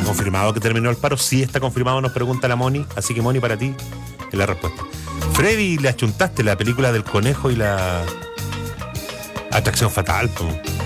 confirmado que terminó el paro? Sí, está confirmado, nos pregunta la Moni. Así que, Moni, para ti es la respuesta. Freddy, le achuntaste la película del conejo y la atracción fatal, po.